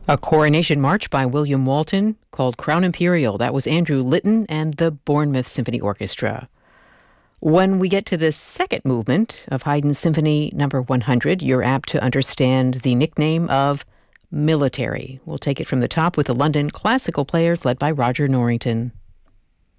A coronation march by William Walton called Crown Imperial. That was Andrew Litton and the Bournemouth Symphony Orchestra. When we get to the second movement of Haydn's Symphony Number 100, you're apt to understand the nickname of Military. We'll take it from the top with the London Classical Players led by Roger Norrington.